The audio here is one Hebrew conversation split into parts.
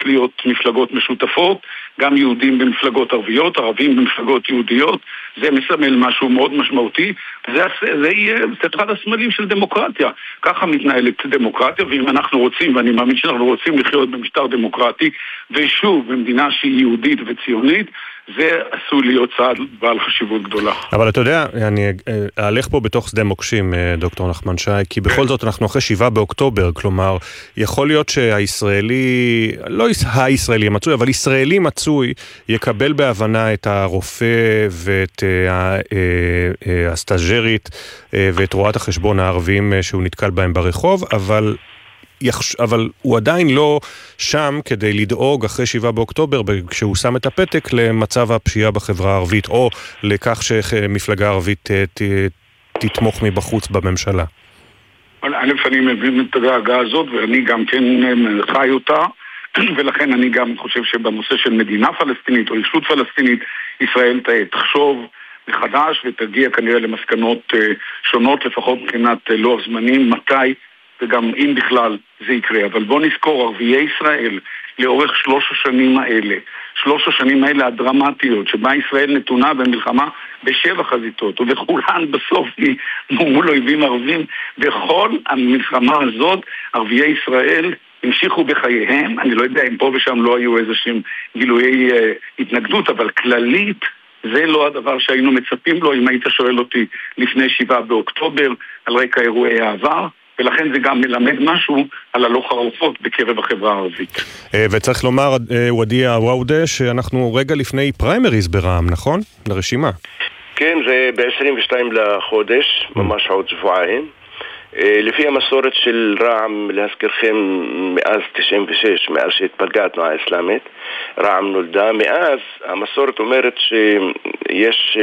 להיות מפלגות משותפות, גם יהודים במפלגות ערביות, ערבים במפלגות יהודיות. זה מסמל משהו מאוד משמעותי. זה יהיה אחד הסמלים של דמוקרטיה. ככה מתנהלת דמוקרטיה, ואם אנחנו רוצים, ואני מאמין שאנחנו רוצים לחיות במשטר דמוקרטי, ושוב, במדינה שהיא יהודית וציונית, זה עשוי להיות צעד בעל חשיבות גדולה. אבל אתה יודע, אני אהלך פה בתוך שדה מוקשים, דוקטור נחמן שי, כי בכל זאת אנחנו אחרי 7 באוקטובר, כלומר, יכול להיות שהישראלי, לא הישראלי מצוי, אבל ישראלי מצוי, יקבל בהבנה את הרופא ואת הסטאז'רית ואת רואת החשבון הערבים שהוא נתקל בהם ברחוב, אבל הוא עדיין לא שם כדי לדאוג אחרי 7 באוקטובר כשהוא שם את הפתק למצב הפשיעה בחברה הערבית או לכך שמפלגה ערבית תתמוך מבחוץ בממשלה. א', אני מבין את הדאגה הזאת ואני גם כן חי אותה, ולכן אני גם חושב שבנושא של מדינה פלסטינית או ישות פלסטינית ישראל תחשוב מחדש ותגיע כנראה למסקנות שונות, לפחות מבחינת לוח זמנים, מתי וגם אם בכלל זה יקרה. אבל בוא נזכור, ערביי ישראל לאורך 3 השנים האלה הדרמטיות, שבה ישראל נתונה במלחמה ב7 חזיתות, ובכולן בסוף מול אויבים ערבים, בכל המלחמה הזאת ערביי ישראל המשיכו בחייהם. אני לא יודע אם פה ושם לא היו איזשהם גילויי התנגדות, אבל כללית זה לא הדבר שהיינו מצפים לו אם היית שואל אותי לפני 7 באוקטובר על רקע אירועי העבר, ולכן זה גם מלמד משהו על הלוך הרופות בקרב החברה הערבית. וצריך לומר, ודיה וואודה, שאנחנו רגע לפני פריימריז ברע"מ, נכון? לרשימה. כן, זה ב-22 לחודש, ממש עוד שבועיים. לפי המסורת של רע"מ, להזכירכם, מאז 96, מאז שהתפלגה התנועה האסלאמית, רע"מ נולדה. מאז המסורת אומרת שיש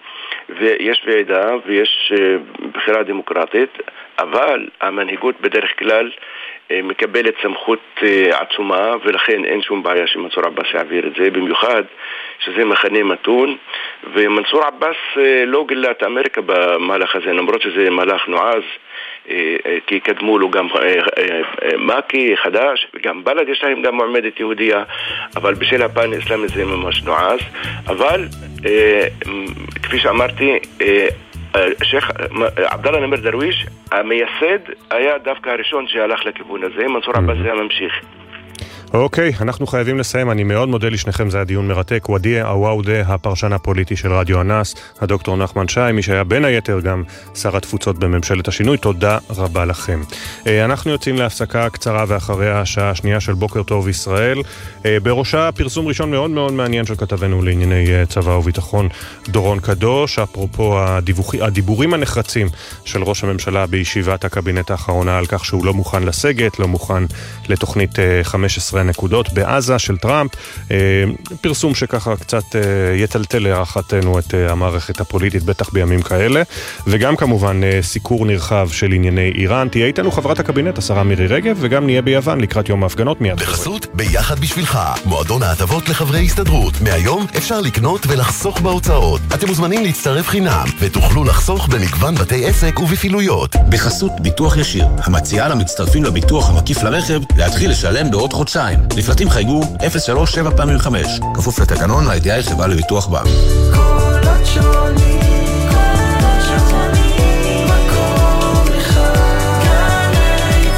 ועידה ויש בחירה דמוקרטית, אבל המנהיגות בדרך כלל מקבלת סמכות עצומה, ולכן אין שום בעיה שמנסור עבאס יעביר את זה, במיוחד שזה מחנה מתון, ומנסור עבאס לא גילה את אמריקה במהלך הזה, למרות שזה מהלך נועז, כי קדמו לו גם מאקי חדש, וגם בלד יש להם גם מועמדת יהודיה, אבל בשל הפן האסלאמי זה ממש נועז. אבל כפי שאמרתי, שייח עבדאללה נימר דרוויש המייסד היה דווקא הראשון שהלך לכיוון הזה, מנסור עבאס היה ממשיך. אוקיי, אנחנו חייבים לסיים. אני מאוד מודה לשניכם, זה היה דיון מרתק. ודיה וואודה, הפרשן הפוליטי של רדיו אנס, הדוקטור נחמן שי, מי שהיה בין היתר גם שר התפוצות בממשלת השינוי, תודה רבה לכם. אנחנו יוצאים להפסקה קצרה ואחריה השעה השנייה של בוקר טוב ישראל, בראשה פרסום ראשון מאוד מאוד מעניין של כתבנו לענייני צבא וביטחון דורון קדוש, אפרופו הדיבורים הנחרצים של ראש הממשלה בישיבת הקבינט האחרונה על כך שהוא לא מוכן לסגת, לא מוכן לתוכנית 15 נקודות בעזה של טראמפ, פרסום שככה קצת יטלטל להערכתנו את המערכת הפוליטית, בטח בימים כאלה, וגם כמובן סיקור נרחב של ענייני איראן. תהיה איתנו חברת הקבינט השרה מירי רגב, וגם נהיה ביוון לקראת יום ההפגנות מיד. בחסות ביחד בשבילך, מועדון ההטבות לחברי הסתדרות. מהיום אפשר לקנות ולחסוך בהוצאות. אתם מוזמנים להצטרף חינם ותוכלו לחסוך במגוון בתי עסק ובפעילויות. בחסות ביטוח ישיר, המציעה למצטרפים לביטוח המקיף לרכב להתחיל לשלם בעוד חודשיים. לפרטים חייגו 037 כפוף לתקנון ה-IDI חברה לביטוח בע"מ. קולות שונים, קולות שונים, מקום אחד, גלי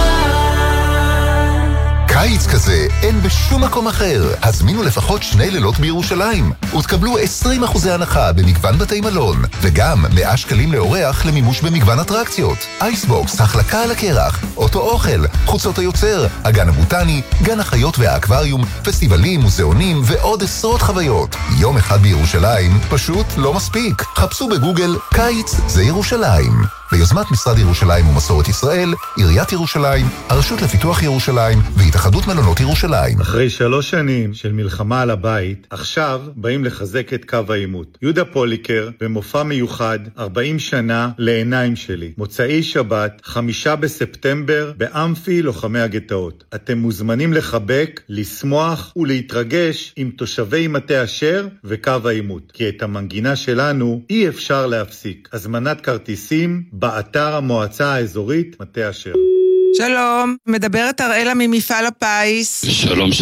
צה"ל. קיץ כזה אין בשום מקום אחר. הזמינו לפחות 2 לילות בירושלים ותקבלו 20% הנחה במגוון בתי מלון, וגם 100 שקלים לאורח למימוש במגוון אטרקציות. אייסבוקס, החלקה על הקרח, אוטו אוכל, חוצות היוצר, הגן הבוטני, גן החיות והאקווריום, פסטיבלים, מוזיאונים ועוד עשרות חוויות. יום אחד בירושלים פשוט לא מספיק. חפשו בגוגל קיץ זה ירושלים. ביוזמת משרד ירושלים ומסורת ישראל, עיריית ירושלים, הרשות לפיתוח ירושלים והתאחדות מלונות ירושלים. אחרי 3 שנים של מלחמה על הבית, עכשיו באים לחזק את קו העימות. יהודה פוליקר במופע מיוחד 40 שנה לעיניים שלי. מוצאי שבת 5 בספטמבר באמפי לוחמי הגטאות. אתם מוזמנים לחבק, לשמוח ולהתרגש עם תושבי מטה אשר וקו העימות. כי את המנגינה שלנו אי אפשר להפסיק. הזמנת כרטיסים באתר המועצה האזורית מטה אשר. שלום, מדברת אראלה ממפעל הפיס. שלום.